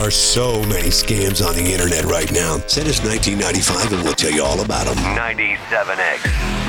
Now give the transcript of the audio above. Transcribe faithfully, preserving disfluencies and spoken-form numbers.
are so many scams on the internet right now. Send us nineteen ninety-five and we'll tell you all about them. ninety-seven X.